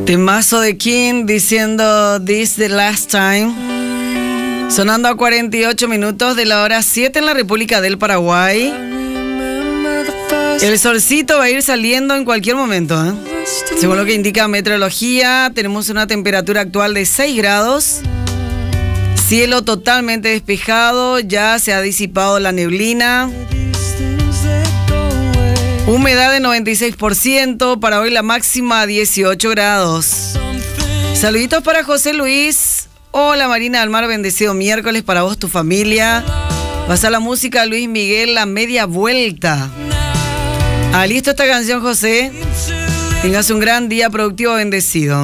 Temazo de King diciendo This the last time. Sonando a 48 minutos de la hora 7 en la República del Paraguay. El solcito va a ir saliendo en cualquier momento, ¿eh? Según lo que indica meteorología, tenemos una temperatura actual de 6 grados. Cielo totalmente despejado, ya se ha disipado la neblina. Humedad de 96%, para hoy la máxima 18 grados. Saluditos para José Luis. Hola Marina del Mar, bendecido miércoles para vos, tu familia. Pasa la música Luis Miguel, La Media Vuelta. Listo esta canción, José. Tengas un gran día productivo, bendecido.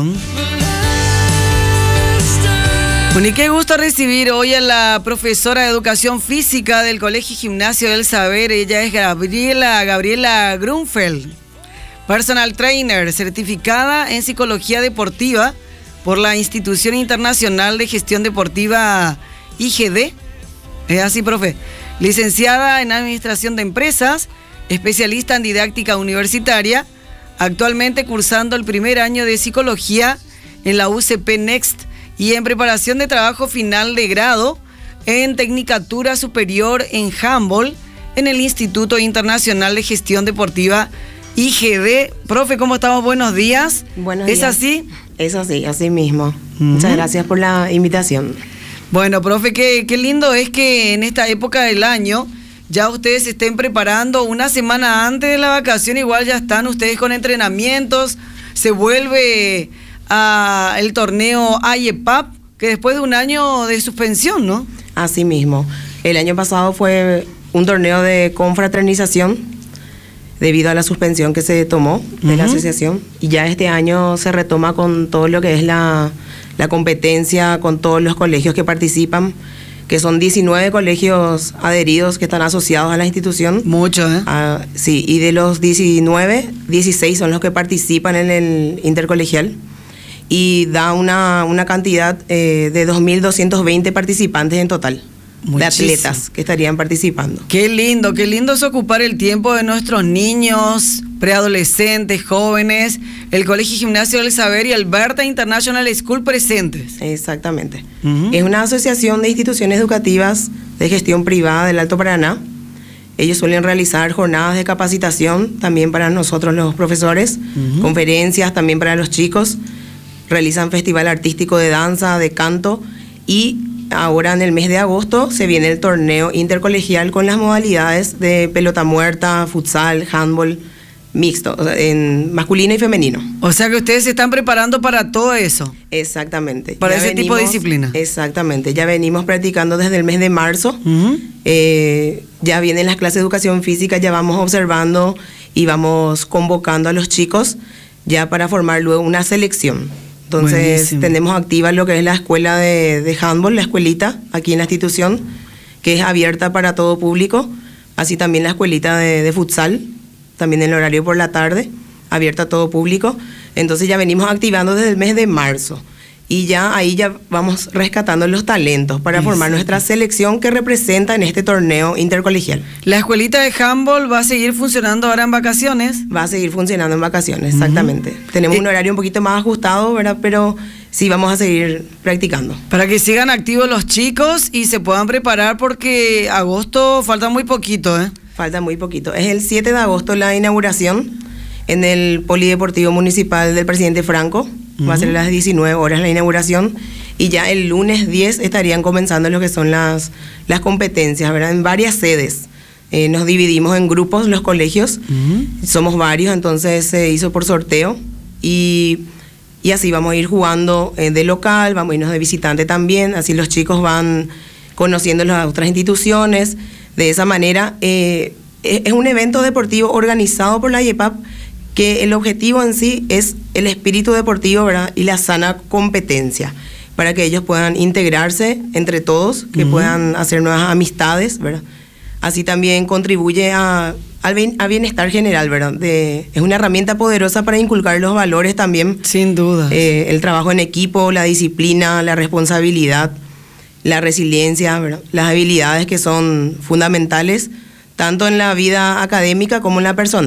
Bueno, y qué gusto recibir hoy a la profesora de Educación Física del Colegio Gimnasio del Saber. Ella es Gabriela Grunfeld, personal trainer, certificada en Psicología Deportiva por la Institución Internacional de Gestión Deportiva IGD. Es así, profe. Licenciada en Administración de Empresas, especialista en Didáctica Universitaria, actualmente cursando el primer año de Psicología en la UCP Next y en preparación de trabajo final de grado en Tecnicatura Superior en Handball en el Instituto Internacional de Gestión Deportiva IGD. Profe, ¿cómo estamos? Buenos días. Buenos días. ¿Es así? Es así, así mismo. Muchas gracias por la invitación. Bueno, profe, qué lindo es que en esta época del año ya ustedes se estén preparando una semana antes de la vacación, igual ya están ustedes con entrenamientos, se vuelve el torneo IEPAP, que después de un año de suspensión, ¿no? Así mismo. El año pasado fue un torneo de confraternización debido a la suspensión que se tomó de la asociación, y ya este año se retoma con todo lo que es la competencia, con todos los colegios que participan, que son 19 colegios adheridos que están asociados a la institución. Mucho, ¿eh? Sí, y de los 19, 16 son los que participan en el intercolegial, y da una cantidad de 2.220 participantes en total. Muchísimo. De atletas que estarían participando. Qué lindo es ocupar el tiempo de nuestros niños, preadolescentes, jóvenes, el Colegio Gimnasio del Saber y el Berta International School presentes. Exactamente. Es una asociación de instituciones educativas de gestión privada del Alto Paraná. Ellos suelen realizar jornadas de capacitación también para nosotros los profesores, conferencias también para los chicos, realizan festival artístico de danza, de canto, y ahora en el mes de agosto se viene el torneo intercolegial con las modalidades de pelota muerta, futsal, handball, mixto, en masculino y femenino. O sea que ustedes se están preparando para todo eso. Exactamente. Para ese tipo de disciplina. Exactamente. Ya venimos practicando desde el mes de marzo. Ya vienen las clases de educación física, ya vamos observando y vamos convocando a los chicos ya para formar luego una selección. Entonces, buenísimo. Tenemos activa lo que es la escuela de handball, la escuelita, aquí en la institución, que es abierta para todo público. Así también la escuelita de futsal, también en el horario por la tarde, abierta a todo público. Entonces ya venimos activando desde el mes de marzo. Y ya ahí ya vamos rescatando los talentos para formar nuestra selección que representa en este torneo intercolegial. ¿La escuelita de handball va a seguir funcionando ahora en vacaciones? Va a seguir funcionando en vacaciones, exactamente. Tenemos un horario un poquito más ajustado, ¿verdad? Pero sí vamos a seguir practicando. Para que sigan activos los chicos y se puedan preparar, porque agosto falta muy poquito, ¿eh? Falta muy poquito. Es el 7 de agosto la inauguración en el Polideportivo Municipal del Presidente Franco. Va a ser a las 19 horas la inauguración, y ya el lunes 10 estarían comenzando lo que son las competencias, ¿verdad? En varias sedes. Nos dividimos en grupos los colegios, somos varios, entonces se hizo por sorteo, y así vamos a ir jugando de local, vamos a irnos de visitante también, así los chicos van conociendo las otras instituciones. De esa manera, es un evento deportivo organizado por la IEPAP, que el objetivo en sí es el espíritu deportivo, ¿verdad? Y la sana competencia, para que ellos puedan integrarse entre todos, que puedan hacer nuevas amistades, ¿verdad? Así también contribuye a bienestar general, ¿verdad? Es una herramienta poderosa para inculcar los valores también. Sin duda. El trabajo en equipo, la disciplina, la responsabilidad, la resiliencia, ¿verdad? Las habilidades que son fundamentales tanto en la vida académica como en la personal.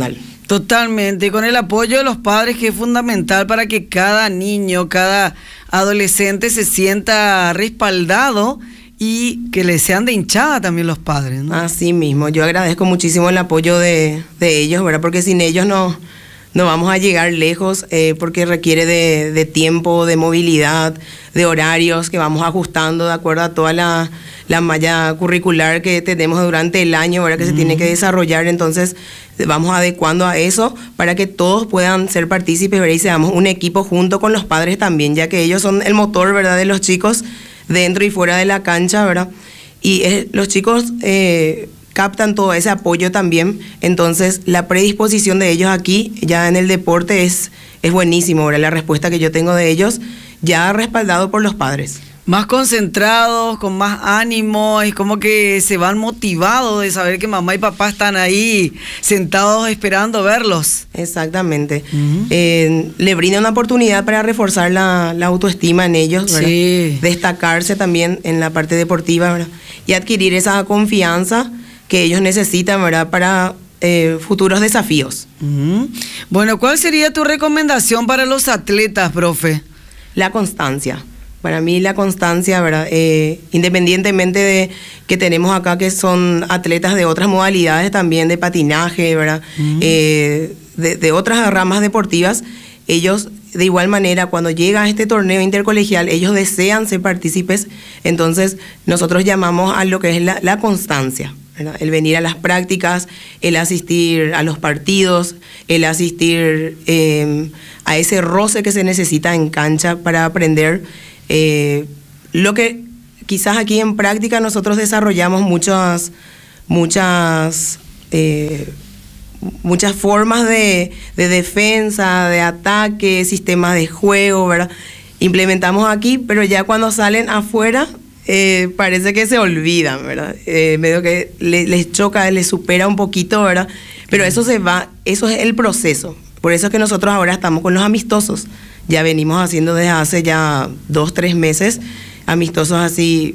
Totalmente, y con el apoyo de los padres, que es fundamental para que cada niño, cada adolescente se sienta respaldado y que le sean de hinchada también los padres, ¿no? Así mismo, yo agradezco muchísimo el apoyo de ellos, ¿verdad? Porque sin ellos no vamos a llegar lejos, porque requiere de tiempo, de movilidad, de horarios que vamos ajustando de acuerdo a toda la malla curricular que tenemos durante el año, ¿verdad? Que se tiene que desarrollar. Entonces vamos adecuando a eso para que todos puedan ser partícipes, ¿verdad? Y seamos un equipo junto con los padres también, ya que ellos son el motor, ¿verdad?, de los chicos dentro y fuera de la cancha, ¿verdad? Y los chicos captan todo ese apoyo también. Entonces la predisposición de ellos aquí ya en el deporte es buenísimo, ¿verdad? La respuesta que yo tengo de ellos, ya respaldado por los padres. Más concentrados, con más ánimo, es como que se van motivados de saber que mamá y papá están ahí sentados esperando verlos. Exactamente. Le brinda una oportunidad para reforzar la autoestima en ellos, ¿verdad? Sí. Destacarse también en la parte deportiva, ¿verdad? Y adquirir esa confianza que ellos necesitan, ¿verdad?, para futuros desafíos. Bueno, ¿cuál sería tu recomendación para los atletas, profe? La constancia. Para mí la constancia, ¿verdad? Independientemente de que tenemos acá que son atletas de otras modalidades también, de patinaje, ¿verdad? De otras ramas deportivas, ellos de igual manera cuando llega a este torneo intercolegial, ellos desean ser partícipes. Entonces nosotros llamamos a lo que es la constancia, ¿verdad? El venir a las prácticas, el asistir a los partidos, el asistir a ese roce que se necesita en cancha para aprender. Lo que quizás aquí en práctica nosotros desarrollamos muchas formas de defensa, de ataque, sistemas de juego, ¿verdad? Implementamos aquí, pero ya cuando salen afuera parece que se olvidan, ¿verdad? Medio que les choca, les supera un poquito, ¿verdad? Pero eso eso es el proceso. Por eso es que nosotros ahora estamos con los amistosos. Ya venimos haciendo desde hace ya 2-3 meses, amistosos así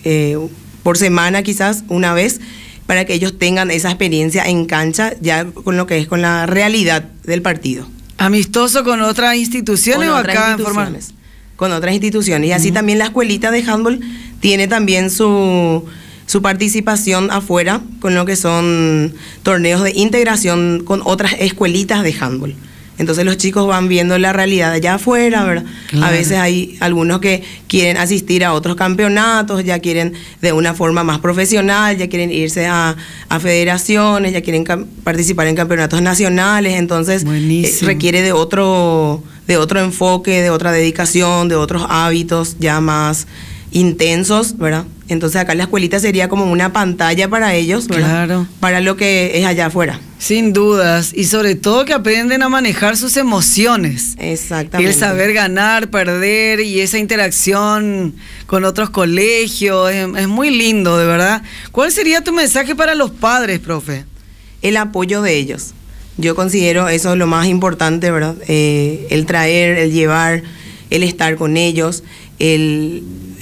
por semana quizás una vez, para que ellos tengan esa experiencia en cancha ya con lo que es con la realidad del partido. ¿Amistoso con otras instituciones o acá en forma? Con otras instituciones. Y así también la escuelita de handball tiene también su participación afuera con lo que son torneos de integración con otras escuelitas de handball. Entonces los chicos van viendo la realidad allá afuera, ¿verdad? Claro. A veces hay algunos que quieren asistir a otros campeonatos, ya quieren de una forma más profesional, ya quieren irse a federaciones, ya quieren participar en campeonatos nacionales. Entonces requiere de otro enfoque, de otra dedicación, de otros hábitos ya más intensos, ¿verdad? Entonces acá la escuelita sería como una pantalla para ellos, ¿verdad? Claro. Para lo que es allá afuera. Sin dudas, y sobre todo que aprenden a manejar sus emociones. Exactamente. El saber ganar, perder y esa interacción con otros colegios, es muy lindo, de verdad. ¿Cuál sería tu mensaje para los padres, profe? El apoyo de ellos. Yo considero eso lo más importante, ¿verdad? El traer, el llevar, el estar con ellos, el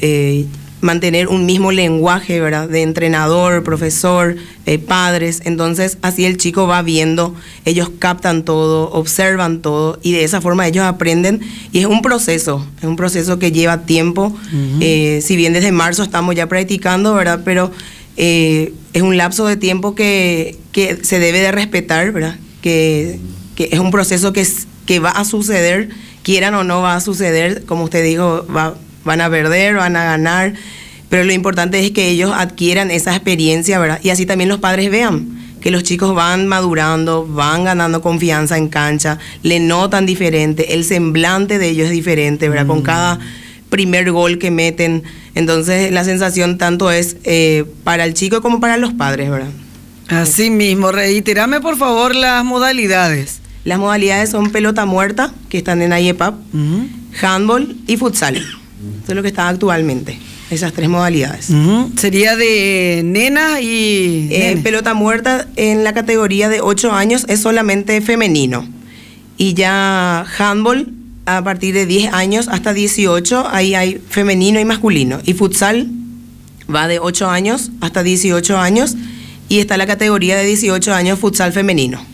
mantener un mismo lenguaje, ¿verdad? De entrenador, profesor, padres. Entonces así el chico va viendo, ellos captan todo, observan todo y de esa forma ellos aprenden. Y es un proceso que lleva tiempo. Si bien desde marzo estamos ya practicando, ¿verdad? Pero es un lapso de tiempo que se debe de respetar, ¿verdad? Que es un proceso que va a suceder, quieran o no va a suceder, como usted dijo, van a perder, van a ganar, pero lo importante es que ellos adquieran esa experiencia, ¿verdad? Y así también los padres vean que los chicos van madurando, van ganando confianza en cancha, le notan diferente, el semblante de ellos es diferente, ¿verdad? Con cada primer gol que meten, entonces la sensación tanto es para el chico como para los padres, ¿verdad? Así mismo, reitérame por favor las modalidades. Las modalidades son pelota muerta, que están en IEPAP, handball y futsal. Eso es lo que está actualmente, esas 3 modalidades. Sería de nenas y... pelota muerta en la categoría de 8 años es solamente femenino. Y ya handball a partir de 10 años hasta 18, ahí hay femenino y masculino. Y futsal va de 8 años hasta 18 años y está la categoría de 18 años futsal femenino.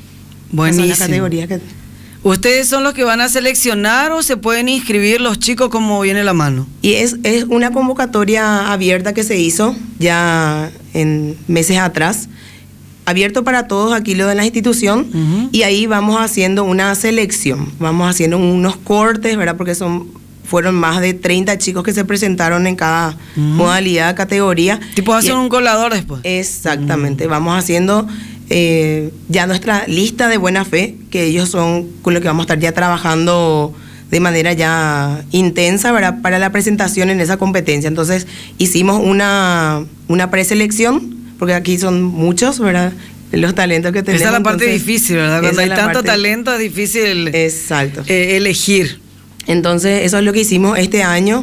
Buenísimo. Esas son las categorías que... ¿Ustedes son los que van a seleccionar o se pueden inscribir los chicos como viene la mano? Y es una convocatoria abierta que se hizo ya en meses atrás, abierto para todos aquí lo de la institución, y ahí vamos haciendo una selección, vamos haciendo unos cortes, ¿verdad? Porque fueron más de 30 chicos que se presentaron en cada modalidad, categoría. Tipo hacen un colador después. Exactamente, vamos haciendo ya nuestra lista de buena fe, que ellos son con lo que vamos a estar ya trabajando de manera ya intensa, ¿verdad? Para la presentación en esa competencia. Entonces hicimos una preselección, porque aquí son muchos, ¿verdad? Los talentos que tenemos. Esa es la parte difícil, ¿verdad? Cuando hay tanto talento es difícil elegir. Entonces eso es lo que hicimos este año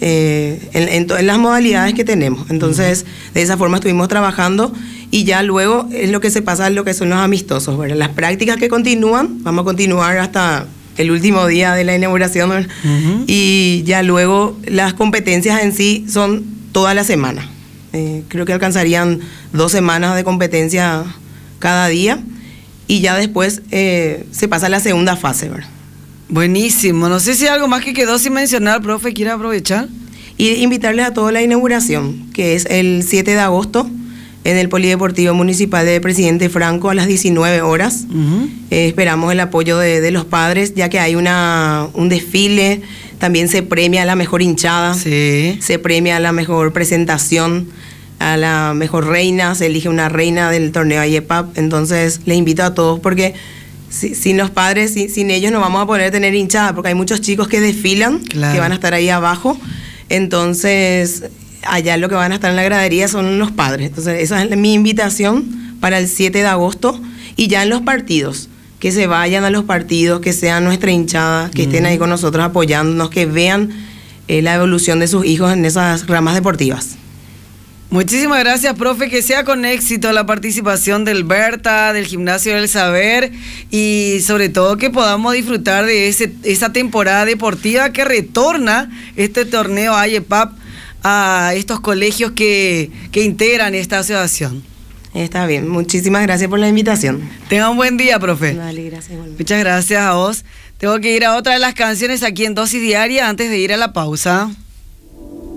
en las modalidades que tenemos. Entonces de esa forma estuvimos trabajando y ya luego es lo que se pasa a lo que son los amistosos, ¿verdad? Las prácticas que continúan, vamos a continuar hasta el último día de la inauguración, ¿verdad? Y ya luego las competencias en sí son toda la semana. Creo que alcanzarían 2 semanas de competencia cada día y ya después se pasa a la segunda fase, ¿verdad? Buenísimo. No sé si hay algo más que quedó sin mencionar, profe, ¿quiere aprovechar? Y invitarles a toda la inauguración, que es el 7 de agosto, en el Polideportivo Municipal de Presidente Franco a las 19 horas. Esperamos el apoyo de los padres, ya que hay un desfile, también se premia a la mejor hinchada, se premia a la mejor presentación, a la mejor reina, se elige una reina del torneo AYEPAP. Entonces les invito a todos, porque sin los padres, sin ellos no vamos a poder tener hinchada, porque hay muchos chicos que desfilan, que van a estar ahí abajo. Entonces allá lo que van a estar en la gradería son los padres. Entonces esa es mi invitación para el 7 de agosto. Y ya en los partidos, que se vayan a los partidos, que sean nuestra hinchada, que estén ahí con nosotros apoyándonos, que vean la evolución de sus hijos en esas ramas deportivas. Muchísimas gracias, profe, que sea con éxito la participación del Berta, del Gimnasio del Saber, y sobre todo que podamos disfrutar de esa temporada deportiva que retorna este torneo AYEPAP a estos colegios que integran esta asociación. Está bien, muchísimas gracias por la invitación. Tenga un buen día, profe. Vale, gracias. Muchas gracias a vos. Tengo que ir a otra de las canciones aquí en Dosis Diaria antes de ir a la pausa.